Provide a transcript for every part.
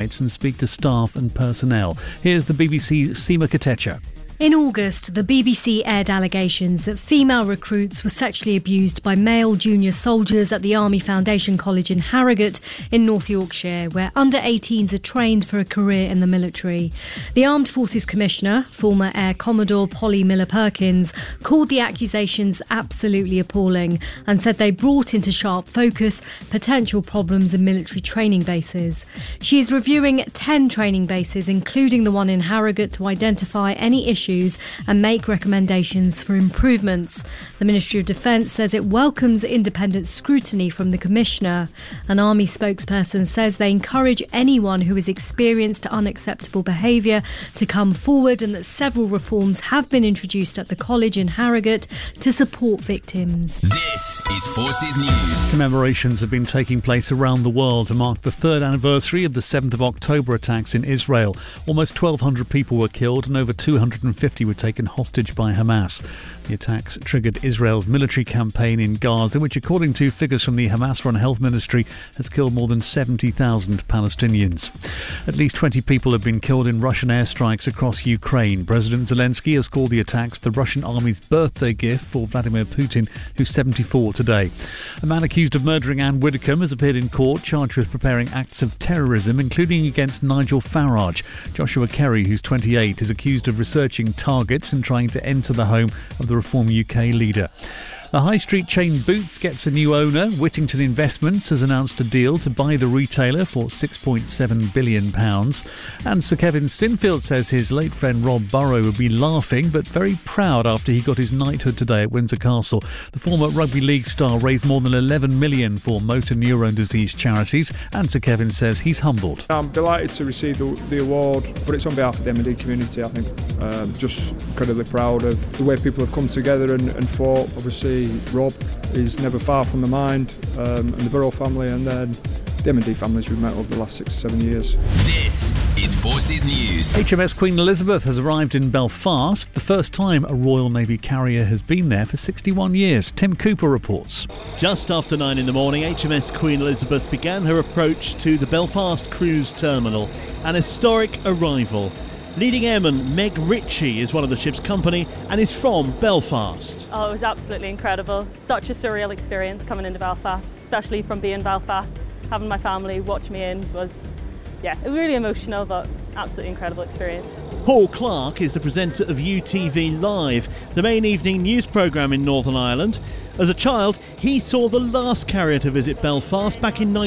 sites and speak to staff and personnel. Here's the BBC's Seema Katecha. In August, the BBC aired allegations that female recruits were sexually abused by male junior soldiers at the Army Foundation College in Harrogate in North Yorkshire, where under-18s are trained for a career in the military. The Armed Forces Commissioner, former Air Commodore Polly Miller-Perkins, called the accusations absolutely appalling and said they brought into sharp focus potential problems in military training bases. She is reviewing 10 training bases, including the one in Harrogate, to identify any issues and make recommendations for improvements. The Ministry of Defence says it welcomes independent scrutiny from the Commissioner. An Army spokesperson says they encourage anyone who has experienced unacceptable behaviour to come forward, and that several reforms have been introduced at the college in Harrogate to support victims. This is Forces News. Commemorations have been taking place around the world to mark the third anniversary of the 7th of October attacks in Israel. Almost 1,200 people were killed and over 250 were taken hostage by Hamas. The attacks triggered Israel's military campaign in Gaza, which, according to figures from the Hamas-run Health Ministry, has killed more than 70,000 Palestinians. At least 20 people have been killed in Russian airstrikes across Ukraine. President Zelensky has called the attacks the Russian army's birthday gift for Vladimir Putin, who's 74 today. A man accused of murdering Anne Widdecombe has appeared in court, charged with preparing acts of terrorism, including against Nigel Farage. Joshua Kerry, who's 28, is accused of researching targets and trying to enter the home of the Reform UK leader. The high street chain Boots gets a new owner. Whittington Investments has announced a deal to buy the retailer for £6.7 billion. And Sir Kevin Sinfield says his late friend Rob Burrow would be laughing but very proud after he got his knighthood today at Windsor Castle. The former rugby league star raised more than $11 million for motor neurone disease charities, and Sir Kevin says he's humbled. I'm delighted to receive the award, but it's on behalf of the M&D community, I think. Just incredibly proud of the way people have come together and fought. Obviously, Rob is never far from the mind, and the Burrow family, and then the M&D families we've met over the last 6 or 7 years. This is Forces News. HMS Queen Elizabeth has arrived in Belfast, the first time a Royal Navy carrier has been there for 61 years. Tim Cooper reports. Just after 9 in the morning, HMS Queen Elizabeth began her approach to the Belfast Cruise Terminal, an historic arrival. Leading airman Meg Ritchie is one of the ship's company and is from Belfast. Oh, it was absolutely incredible. Such a surreal experience coming into Belfast, especially from being Belfast. Having my family watch me in was, really emotional, but absolutely incredible experience. Paul Clark is the presenter of UTV Live, the main evening news programme in Northern Ireland. As a child, he saw the last carrier to visit Belfast back in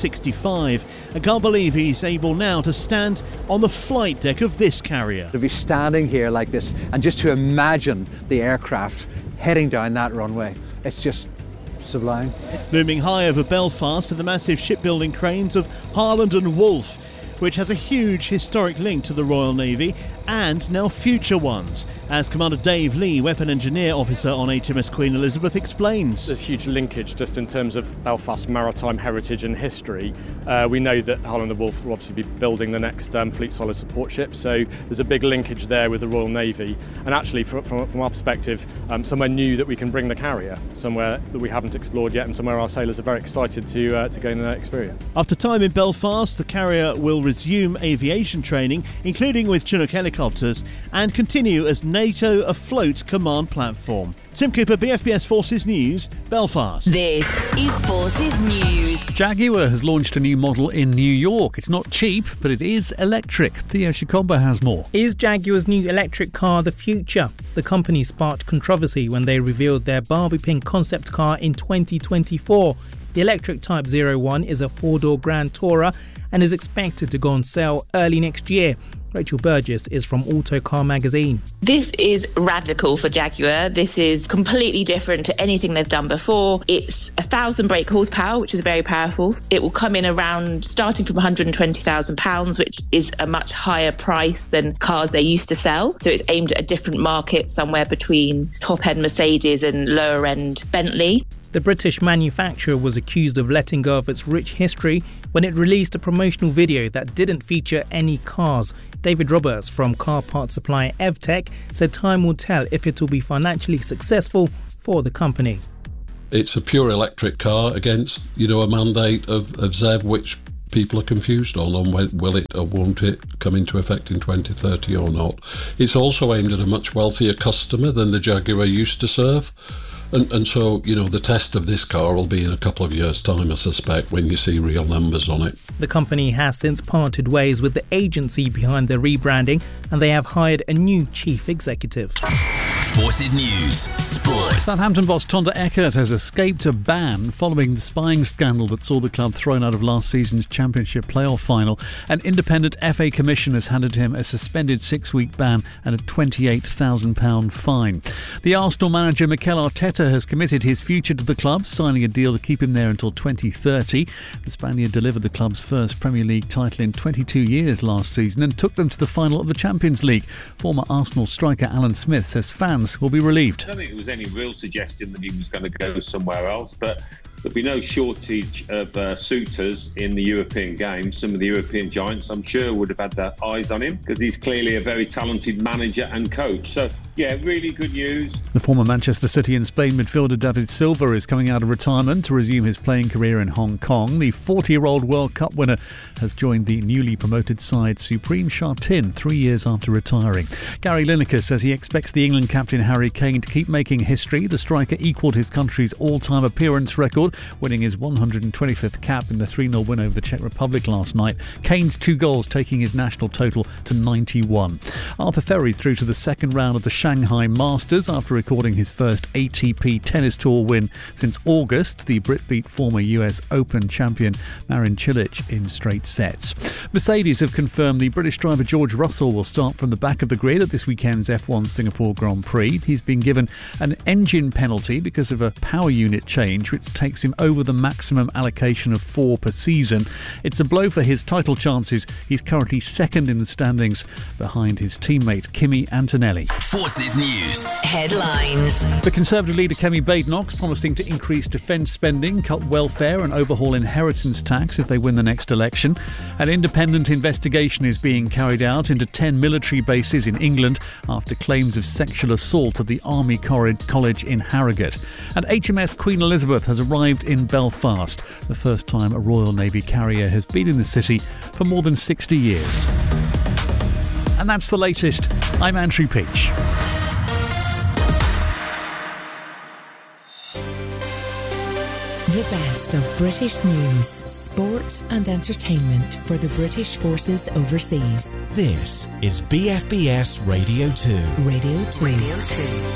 1965 and can't believe he's able now to stand on the flight deck of this carrier. To be standing here like this and just to imagine the aircraft heading down that runway, it's just sublime. Looming high over Belfast are the massive shipbuilding cranes of Harland and Wolff, which has a huge historic link to the Royal Navy and now future ones, as Commander Dave Lee, Weapon Engineer Officer on HMS Queen Elizabeth, explains. There's huge linkage just in terms of Belfast's maritime heritage and history. We know that Harland and Wolff will obviously be building the next Fleet Solid support ship, so there's a big linkage there with the Royal Navy. And actually, from our perspective, somewhere new that we can bring the carrier, somewhere that we haven't explored yet, and somewhere our sailors are very excited to gain that experience. After time in Belfast, the carrier will resume aviation training, including with Chinook helicopters, and continue as NATO afloat command platform. Tim Cooper, BFBS Forces News, Belfast. This is Forces News. Jaguar has launched a new model in New York. It's not cheap, but it is electric. Theo Shikomba has more. Is Jaguar's new electric car the future? The company sparked controversy when they revealed their Barbie pink concept car in 2024. The electric Type 01 is a four-door Grand Tourer and is expected to go on sale early next year. Rachel Burgess is from Autocar magazine. This is radical for Jaguar. This is completely different to anything they've done before. It's 1,000 brake horsepower, which is very powerful. It will come in around starting from £120,000, which is a much higher price than cars they used to sell. So it's aimed at a different market, somewhere between top-end Mercedes and lower-end Bentley. The British manufacturer was accused of letting go of its rich history when it released a promotional video that didn't feature any cars. David Roberts from car parts supplier Evtech said time will tell if it will be financially successful for the company. It's a pure electric car against, a mandate of ZEV, which people are confused on will it or won't it come into effect in 2030 or not. It's also aimed at a much wealthier customer than the Jaguar used to serve. And so, the test of this car will be in a couple of years' time, I suspect, when you see real numbers on it. The company has since parted ways with the agency behind the rebranding, and they have hired a new chief executive. Forces News Sport. Southampton boss Tonda Eckert has escaped a ban following the spying scandal that saw the club thrown out of last season's Championship playoff final. An independent FA commission has handed him a suspended 6-week ban and a £28,000 fine. The Arsenal manager Mikel Arteta has committed his future to the club, signing a deal to keep him there until 2030. The Spaniard delivered the club's first Premier League title in 22 years last season and took them to the final of the Champions League. Former Arsenal striker Alan Smith says fans will be relieved. I don't think there was any real suggestion that he was going to go somewhere else, but there'll be no shortage of suitors in the European games. Some of the European giants, I'm sure, would have had their eyes on him because he's clearly a very talented manager and coach. So, yeah, really good news. The former Manchester City and Spain midfielder David Silva is coming out of retirement to resume his playing career in Hong Kong. The 40-year-old World Cup winner has joined the newly promoted side Supreme Sha Tin 3 years after retiring. Gary Lineker says he expects the England captain Harry Kane to keep making history. The striker equalled his country's all-time appearance record, winning his 125th cap in the 3-0 win over the Czech Republic last night. Kane's 2 goals taking his national total to 91. Arthur Ferry's through to the second round of the Shanghai Masters after recording his first ATP Tennis Tour win since August. The Brit beat former US Open champion Marin Cilic in straight sets. Mercedes have confirmed the British driver George Russell will start from the back of the grid at this weekend's F1 Singapore Grand Prix. He's been given an engine penalty because of a power unit change, which takes him over the maximum allocation of 4 per season. It's a blow for his title chances. He's currently second in the standings behind his teammate Kimi Antonelli. Forces News Headlines. The Conservative leader Kemi Badenoch's promising to increase defence spending, cut welfare and overhaul inheritance tax if they win the next election. An independent investigation is being carried out into 10 military bases in England after claims of sexual assault at the Army College in Harrogate. And HMS Queen Elizabeth has arrived in Belfast, the first time a Royal Navy carrier has been in the city for more than 60 years. And that's the latest. I'm Andrew Peach. The best of British news, sport and entertainment for the British forces overseas. This is BFBS Radio 2. Radio 2. Radio 2.